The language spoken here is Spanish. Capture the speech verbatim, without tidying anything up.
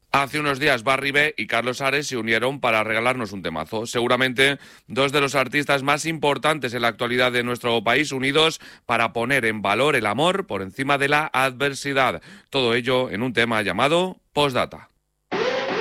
Hace unos días Barry B y Carlos Ares se unieron para regalarnos un temazo. Seguramente dos de los artistas más importantes en la actualidad de nuestro país, unidos para poner en valor el amor por encima de la adversidad. Todo ello en un tema llamado Postdata.